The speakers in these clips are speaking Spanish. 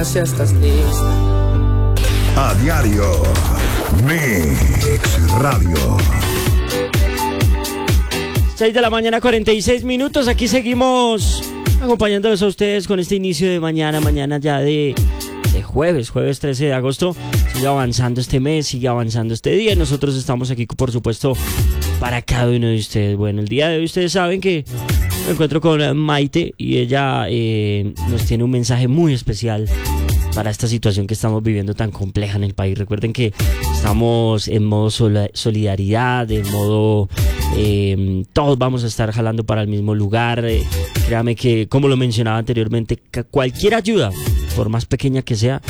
Ya estás listo. A diario, Mix Radio. 6 de la mañana, 46 minutos. Aquí seguimos acompañándolos a ustedes con este inicio de mañana ya de jueves 13 de agosto. Sigue avanzando este mes, sigue avanzando este día. Nosotros estamos aquí, por supuesto, para cada uno de ustedes. Bueno, el día de hoy ustedes saben que me encuentro con Maite y ella nos tiene un mensaje muy especial para esta situación que estamos viviendo tan compleja en el país. Recuerden que estamos en modo solidaridad, en modo todos vamos a estar jalando para el mismo lugar. Créame que, como lo mencionaba anteriormente, cualquier ayuda, por más pequeña que sea,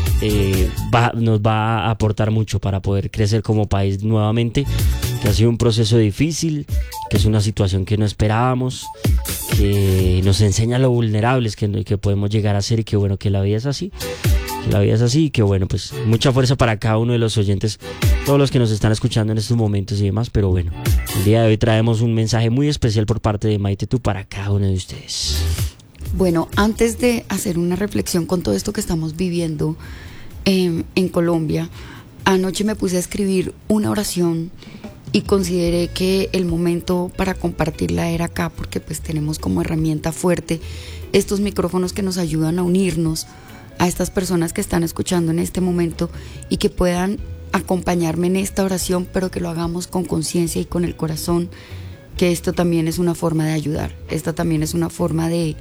nos va a aportar mucho para poder crecer como país nuevamente. Que ha sido un proceso difícil, que es una situación que no esperábamos, que nos enseña lo vulnerables que podemos llegar a ser, y que bueno, que la vida es así, y que bueno, pues mucha fuerza para cada uno de los oyentes, todos los que nos están escuchando en estos momentos y demás. Pero bueno, el día de hoy traemos un mensaje muy especial por parte de Maite Tú para cada uno de ustedes. Bueno, antes de hacer una reflexión con todo esto que estamos viviendo en Colombia, anoche me puse a escribir una oración y consideré que el momento para compartirla era acá, porque pues tenemos como herramienta fuerte estos micrófonos que nos ayudan a unirnos a estas personas que están escuchando en este momento y que puedan acompañarme en esta oración, pero que lo hagamos con conciencia y con el corazón, que esto también es una forma de ayudar, esta también es una forma de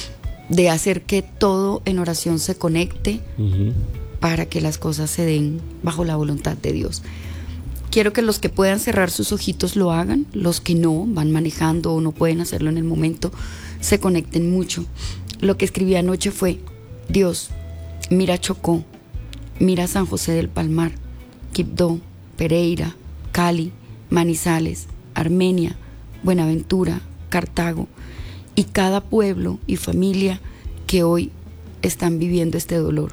hacer que todo en oración se conecte para que las cosas se den bajo la voluntad de Dios. Quiero que los que puedan cerrar sus ojitos lo hagan, los que no, van manejando o no pueden hacerlo en el momento, se conecten mucho. Lo que escribí anoche fue: Dios, mira Chocó, mira San José del Palmar, Quibdó, Pereira, Cali, Manizales, Armenia, Buenaventura, Cartago y cada pueblo y familia que hoy están viviendo este dolor.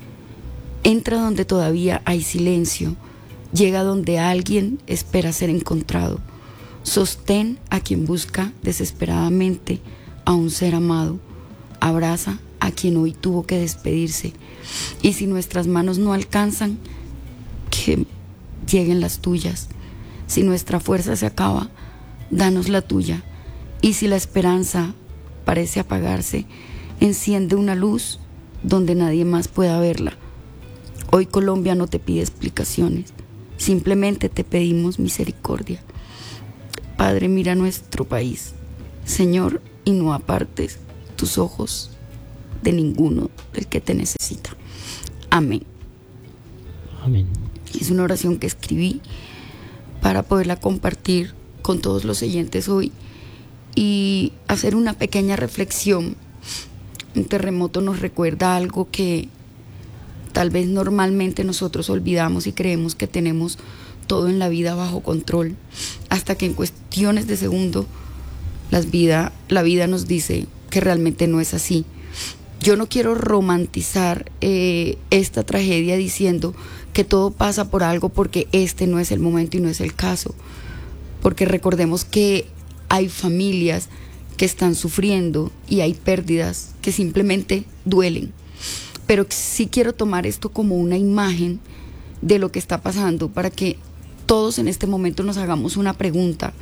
Entra donde todavía hay silencio, llega donde alguien espera ser encontrado. Sostén a quien busca desesperadamente a un ser amado. Abraza a quien hoy tuvo que despedirse. Y si nuestras manos no alcanzan, que lleguen las tuyas. Si nuestra fuerza se acaba, danos la tuya. Y si la esperanza parece apagarse, enciende una luz donde nadie más pueda verla. Hoy Colombia no te pide explicaciones, simplemente te pedimos misericordia. Padre, mira nuestro país, Señor, y no apartes tus ojos de ninguno del que te necesita. Amén. Amén. Es una oración que escribí para poderla compartir con todos los oyentes hoy y hacer una pequeña reflexión. Un terremoto nos recuerda algo que tal vez normalmente nosotros olvidamos y creemos que tenemos todo en la vida bajo control, hasta que en cuestiones de segundo la vida nos dice que realmente no es así. Yo no quiero romantizar esta tragedia diciendo que todo pasa por algo, porque este no es el momento y no es el caso, porque recordemos que hay familias que están sufriendo y hay pérdidas que simplemente duelen. Pero sí quiero tomar esto como una imagen de lo que está pasando, para que todos en este momento nos hagamos una pregunta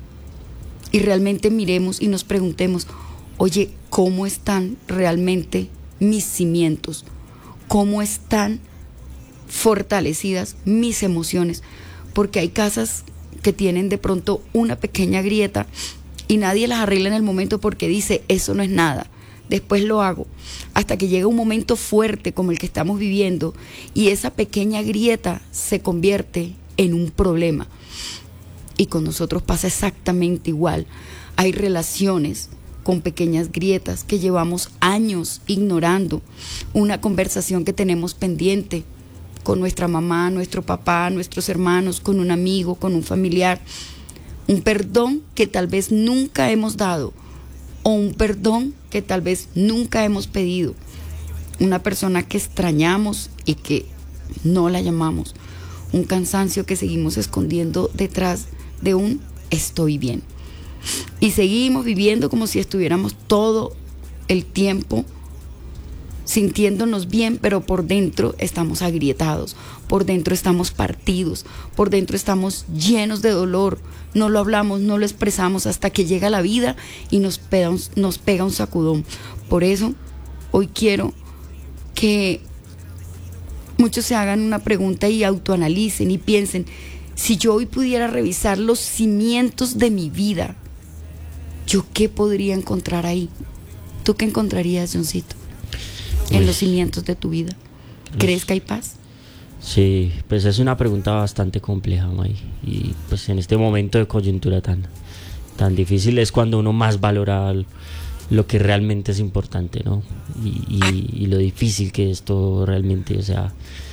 y realmente miremos y nos preguntemos: oye, ¿cómo están realmente mis cimientos? ¿Cómo están fortalecidas mis emociones? Porque hay casas que tienen de pronto una pequeña grieta y nadie las arregla en el momento, porque dice: eso no es nada, después lo hago, hasta que llega un momento fuerte como el que estamos viviendo y esa pequeña grieta se convierte en un problema. Y con nosotros pasa exactamente igual. Hay relaciones con pequeñas grietas que llevamos años ignorando, una conversación que tenemos pendiente con nuestra mamá, nuestro papá, nuestros hermanos, con un amigo, con un familiar, un perdón que tal vez nunca hemos dado, o un perdón que tal vez nunca hemos pedido, una persona que extrañamos y que no la llamamos, un cansancio que seguimos escondiendo detrás de un estoy bien, y seguimos viviendo como si estuviéramos todo el tiempo sintiéndonos bien, pero por dentro estamos agrietados, por dentro estamos partidos, por dentro estamos llenos de dolor. No lo hablamos, no lo expresamos hasta que llega la vida y nos pega un sacudón. Por eso, hoy quiero que muchos se hagan una pregunta y autoanalicen y piensen, si yo hoy pudiera revisar los cimientos de mi vida, ¿yo qué podría encontrar ahí? ¿Tú qué encontrarías, Johncito, en los cimientos de tu vida? ¿Crees que hay paz? Sí, pues es una pregunta bastante compleja, May. Y pues en este momento de coyuntura tan difícil es cuando uno más valora lo que realmente es importante, ¿no? Y lo difícil que esto realmente, o sea,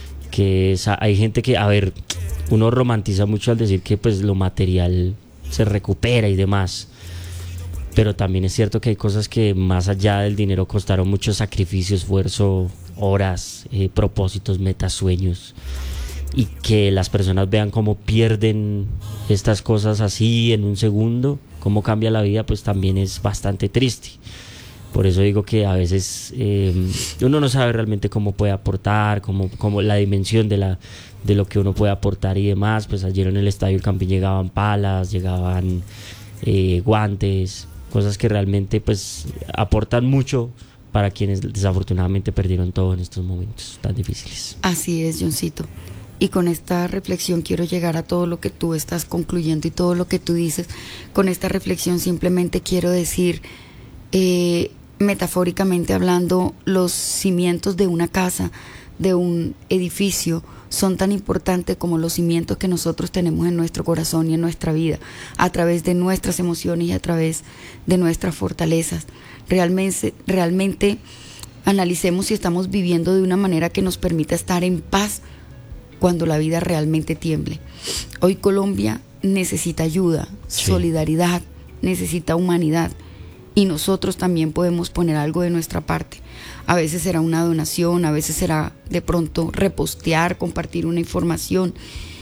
hay gente que, a ver, uno romantiza mucho al decir que pues lo material se recupera y demás, pero también es cierto que hay cosas que más allá del dinero costaron mucho sacrificio, esfuerzo, horas, propósitos, metas, sueños, y que las personas vean cómo pierden estas cosas así en un segundo, cómo cambia la vida, pues también es bastante triste. Por eso digo que a veces uno no sabe realmente cómo puede aportar, cómo la dimensión de lo que uno puede aportar y demás. Pues ayer en el Estadio El Campín llegaban palas, llegaban guantes, cosas que realmente pues aportan mucho para quienes desafortunadamente perdieron todo en estos momentos tan difíciles. Así es, Johncito. Y con esta reflexión quiero llegar a todo lo que tú estás concluyendo y todo lo que tú dices. Con esta reflexión simplemente quiero decir, metafóricamente hablando, los cimientos de una casa, de un edificio, son tan importantes como los cimientos que nosotros tenemos en nuestro corazón y en nuestra vida, a través de nuestras emociones y a través de nuestras fortalezas. Realmente analicemos si estamos viviendo de una manera que nos permita estar en paz cuando la vida realmente tiemble. Hoy Colombia necesita ayuda, solidaridad, necesita humanidad, y nosotros también podemos poner algo de nuestra parte. A veces será una donación, a veces será de pronto repostear, compartir una información,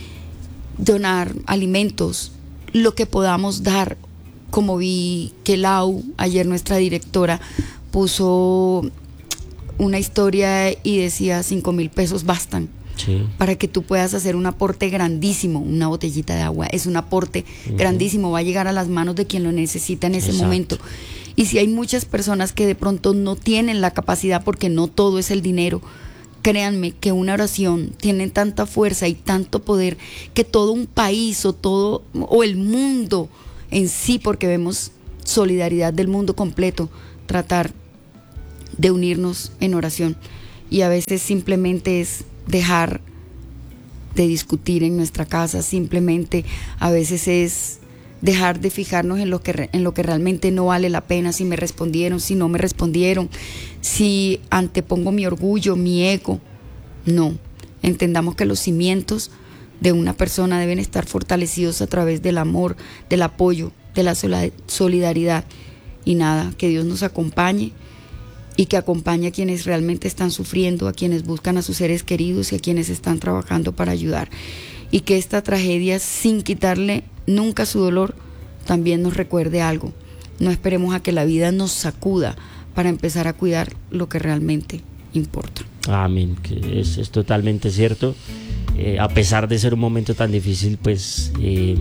donar alimentos, lo que podamos dar. Como vi que Lau, ayer nuestra directora, puso una historia y decía 5,000 pesos bastan. Sí. Para que tú puedas hacer un aporte grandísimo. Una botellita de agua es un aporte grandísimo, va a llegar a las manos de quien lo necesita en ese momento. Y si hay muchas personas que de pronto no tienen la capacidad, porque no todo es el dinero, créanme que una oración tiene tanta fuerza y tanto poder que todo un país o el mundo en sí, porque vemos solidaridad del mundo completo, tratar de unirnos en oración. Y a veces simplemente es dejar de discutir en nuestra casa, simplemente a veces es dejar de fijarnos en lo que realmente no vale la pena, si me respondieron, si no me respondieron, si antepongo mi orgullo, mi ego. No, entendamos que los cimientos de una persona deben estar fortalecidos a través del amor, del apoyo, de la solidaridad. Y nada, que Dios nos acompañe y que acompañe a quienes realmente están sufriendo, a quienes buscan a sus seres queridos y a quienes están trabajando para ayudar. Y que esta tragedia, sin quitarle nunca su dolor, también nos recuerde algo. No esperemos a que la vida nos sacuda para empezar a cuidar lo que realmente importa. Amén, que es totalmente cierto. A pesar de ser un momento tan difícil, pues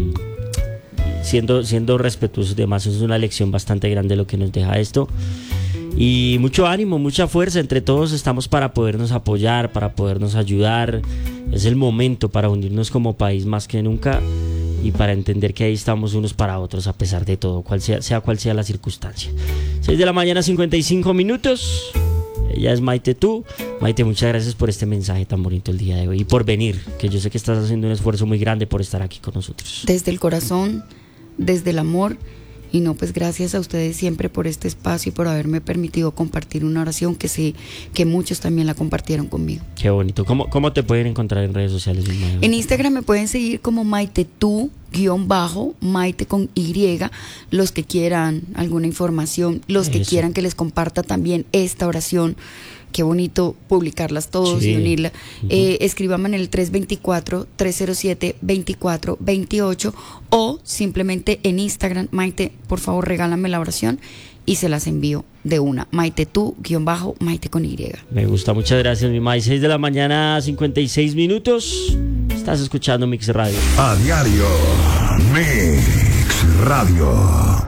siendo respetuosos de demás, es una lección bastante grande lo que nos deja esto. Y mucho ánimo, mucha fuerza, entre todos estamos para podernos apoyar, para podernos ayudar. Es el momento para unirnos como país más que nunca y para entender que ahí estamos unos para otros a pesar de todo, sea cual sea la circunstancia. 6:55 a.m. Ella es Maite Tú. Maite, muchas gracias por este mensaje tan bonito el día de hoy y por venir, que yo sé que estás haciendo un esfuerzo muy grande por estar aquí con nosotros. Desde el corazón, desde el amor. Y no, pues gracias a ustedes siempre por este espacio y por haberme permitido compartir una oración que sé que muchos también la compartieron conmigo. Qué bonito. ¿Cómo te pueden encontrar en redes sociales? En Instagram me pueden seguir como Maite Tú _ Maite con Y, los que quieran alguna información, los que quieran que les comparta también esta oración. Qué bonito publicarlas todos y unirla. Escríbame en el 324-307-2428 o simplemente en Instagram, Maite, por favor regálame la oración y se las envío de una. Maite tú, _Maite con Y. Me gusta, muchas gracias, mi May. 6 de la mañana, 56 minutos. Estás escuchando Mix Radio. A diario. Mix Radio.